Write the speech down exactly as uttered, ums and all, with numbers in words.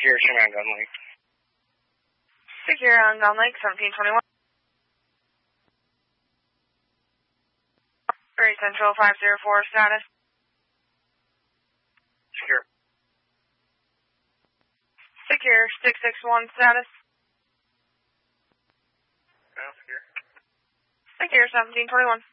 Secure, Sherman Gun Lake. Secure on Gun Lake, seventeen twenty-one. Great Central five zero four, status. Secure. Secure, six six one, status. No, secure. Secure, seventeen twenty-one.